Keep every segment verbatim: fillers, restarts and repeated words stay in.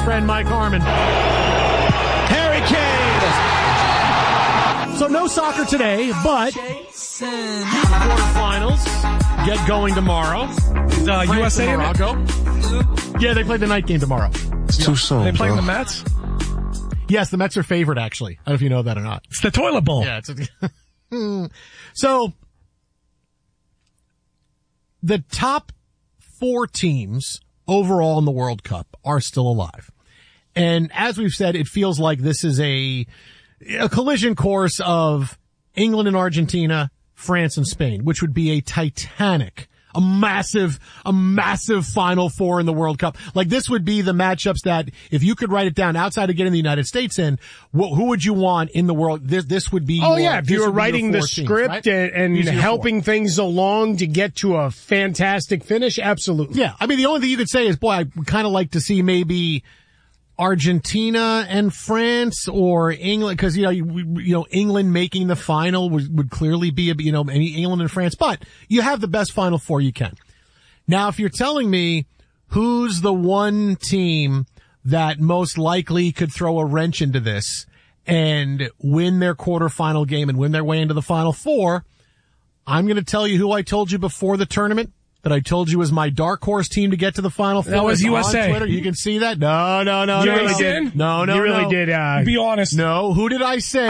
friend Mike Harmon. Harry Kane. So no soccer today, but quarterfinals get going tomorrow. Is uh, U S A in it? Yeah, they play the night game tomorrow. It's too soon. Are they playing bro. the Mets? Yes, the Mets are favored, actually. I don't know if you know that or not. It's the toilet bowl. Yeah, it's a, so the top four teams overall in the World Cup are still alive. And as we've said, it feels like this is a, a collision course of England and Argentina, France and Spain, which would be a titanic, a massive, a massive Final Four in the World Cup. Like this would be the matchups that, if you could write it down outside of getting the United States in, wh- who would you want in the world? This, this would be. Oh your, yeah, if you were writing the teams, script right? and, and These are your helping four. things along to get to a fantastic finish, absolutely. Yeah, I mean the only thing you could say is, boy, I kind of like to see maybe Argentina and France or England, because, you know, you, you know, England making the final would, would clearly be, a, you know, any England and France, but you have the best Final Four you can. Now, if you're telling me who's the one team that most likely could throw a wrench into this and win their quarterfinal game and win their way into the Final Four, I'm going to tell you who I told you before the tournament that I told you was my dark horse team to get to the Final Four. That was It's U S A. On Twitter. You can see that. No, no, no. You no, really no. did. No, no, You really no. did. Uh, Be honest. No, who did I say?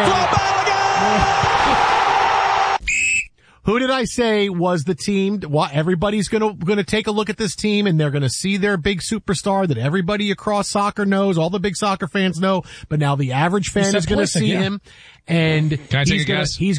Who did I say was the team? Well, everybody's gonna, gonna take a look at this team and they're gonna see their big superstar that everybody across soccer knows, all the big soccer fans know, but now the average fan said is gonna Pulisic, see yeah. him and Can I take he's a gonna, guess? he's